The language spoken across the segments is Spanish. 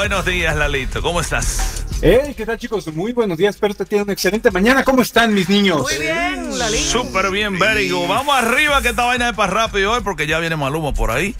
buenos días, Lalito. ¿Cómo estás? Hey, ¿qué tal, chicos? Muy buenos días. Espero que tengan una excelente mañana. ¿Cómo están, mis niños? Muy bien, Lalito. Súper bien, very good. Vamos arriba, que esta vaina es para rápido hoy, porque ya viene Maluma por ahí.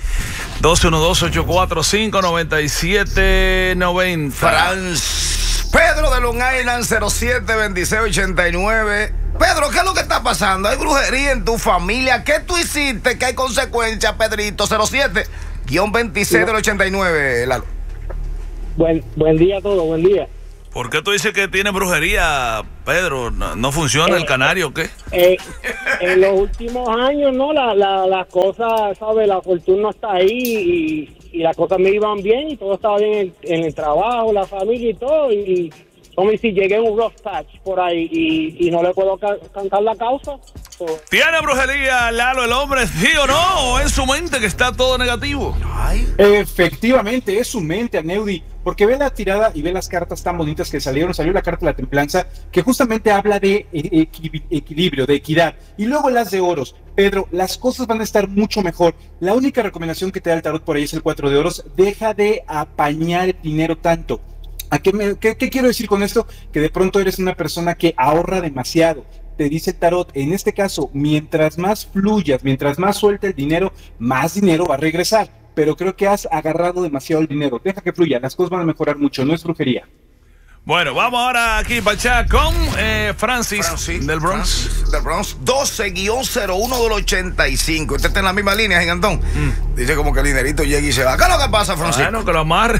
212-845-9790. Pedro de Long Island, 072689. Pedro, ¿qué es lo que está pasando? ¿Hay brujería en tu familia? ¿Qué tú hiciste? ¿Qué hay consecuencias, Pedrito? 07-26 del 89, Lalo. Buen día a todos, buen día. ¿Por qué tú dices que tiene brujería, Pedro? ¿No funciona el canario o qué? En los últimos años, ¿no? Las cosas, ¿sabes? La fortuna está ahí y las cosas me iban bien y todo estaba bien en el trabajo, la familia y todo. Y si llegué a un rough patch por ahí y no le puedo cantar la causa. ¿Tiene brujería, Lalo, el hombre, sí o no? ¿O es su mente que está todo negativo? Efectivamente, es su mente, Aneudi, porque ve la tirada y ve las cartas tan bonitas que salieron. Salió la carta de la templanza, que justamente habla de equilibrio, de equidad. Y luego las de oros. Pedro, las cosas van a estar mucho mejor. La única recomendación que te da el tarot por ahí es el 4 de oros. Deja de apañar el dinero tanto. ¿Qué quiero decir con esto? Que de pronto eres una persona que ahorra demasiado. Te dice el tarot, en este caso, mientras más fluyas, mientras más suelte el dinero, más dinero va a regresar. Pero creo que has agarrado demasiado el dinero. Deja que fluya, las cosas van a mejorar mucho, no es brujería. Bueno, vamos ahora aquí para allá con Francis del Bronx. Francis del Bronx, 12-01 del 85. Usted está en la misma línea, Gigantón. Dice como que el dinerito llega y se va. ¿Qué es lo que pasa, Francis? Bueno, que lo amarre.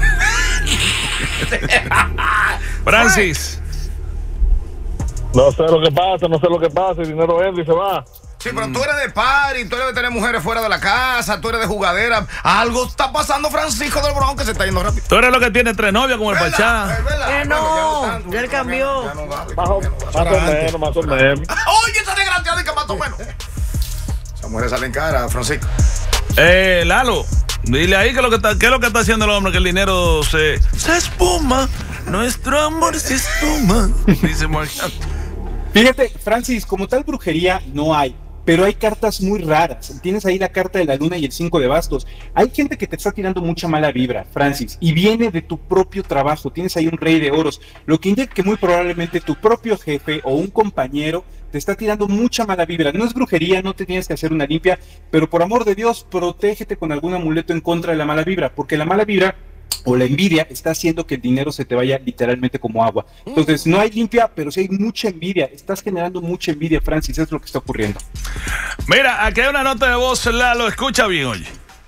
Francis. No sé lo que pasa, el dinero entra y se va. Sí, pero tú eres de party, tú eres de tener mujeres fuera de la casa, tú eres de jugadera. Algo está pasando, Francisco del Bronx, que se está yendo rápido. Tú eres lo que tiene 3 novias como el Pachá. Que no, ya él cambió. Más o menos. Oye, esa desgraciada de que más o menos. Esas mujeres salen caras, Francisco. Lalo, dile ahí qué es lo que está haciendo el hombre, que el dinero se espuma. Nuestro amor se espuma. Dice Morgan. Fíjate, Francis, como tal brujería no hay, pero hay cartas muy raras. Tienes ahí la carta de la luna y el 5 de bastos. Hay gente que te está tirando mucha mala vibra, Francis, y viene de tu propio trabajo. Tienes ahí un rey de oros, lo que indica que muy probablemente tu propio jefe o un compañero te está tirando mucha mala vibra. No es brujería, no te tienes que hacer una limpia, pero por amor de Dios, protégete con algún amuleto en contra de la mala vibra, porque la mala vibra o la envidia está haciendo que el dinero se te vaya literalmente como agua. Entonces, no hay limpia, pero sí hay mucha envidia. Estás generando mucha envidia, Francis, es lo que está ocurriendo. Mira, aquí hay una nota de voz, Lalo, escucha bien, oye.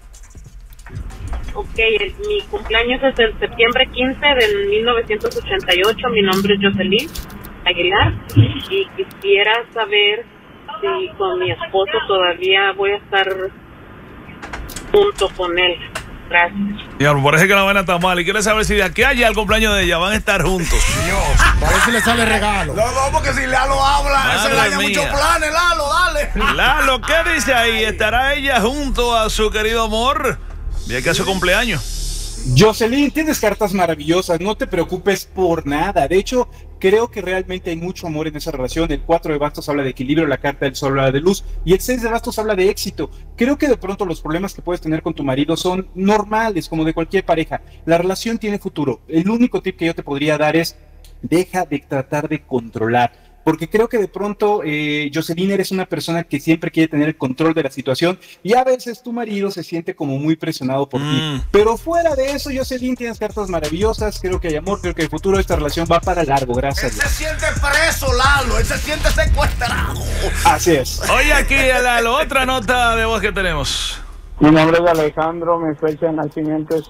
Ok, mi cumpleaños es el septiembre 15 del 1988. Mi nombre es Jocelyn Aguilar y quisiera saber si con mi esposo todavía voy a estar junto con él. Gracias. Diablo, parece que la vaina está mal. Y quiere saber si de aquí a allá al cumpleaños de ella van a estar juntos. Dios, a ver si le sale regalo. No, porque si Lalo habla, Madre se daña mía. muchos planes, Lalo, dale. Lalo, ¿qué dice ahí? ¿Estará ella junto a su querido amor? ¿Y que a su cumpleaños? Jocelyn, tienes cartas maravillosas, no te preocupes por nada. De hecho, creo que realmente hay mucho amor en esa relación. El 4 de bastos habla de equilibrio, la carta del sol habla de luz y el 6 de bastos habla de éxito. Creo que de pronto los problemas que puedes tener con tu marido son normales, como de cualquier pareja. La relación tiene futuro. El único tip que yo te podría dar es: deja de tratar de controlar. Porque creo que de pronto, Jocelyn, eres una persona que siempre quiere tener el control de la situación y a veces tu marido se siente como muy presionado por ti. Pero fuera de eso, Jocelyn, tienes cartas maravillosas, creo que hay amor, creo que el futuro de esta relación va para largo, gracias. Él se siente preso, Lalo, él se siente secuestrado. Así es. Oye, aquí, Lalo, otra nota de voz que tenemos. Mi nombre es Alejandro, mi fecha de nacimiento es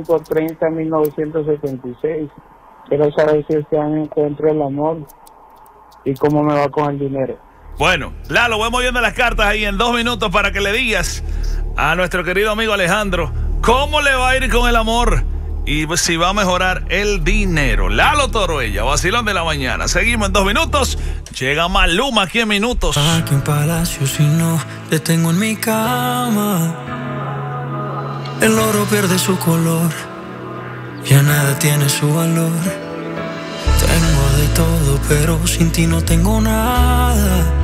05-30-1976. Quiero saber si este año encuentro el amor y cómo me va con el dinero. Bueno, Lalo, vamos viendo las cartas ahí en 2 minutos para que le digas a nuestro querido amigo Alejandro cómo le va a ir con el amor y si va a mejorar el dinero. Lalo Toruella, vacilón de la mañana. Seguimos en 2 minutos. Llega Maluma aquí en minutos. Aquí en Palacio, si no te tengo en mi cama, el oro pierde su color, ya nada tiene su valor. Tengo de todo, pero sin ti no tengo nada.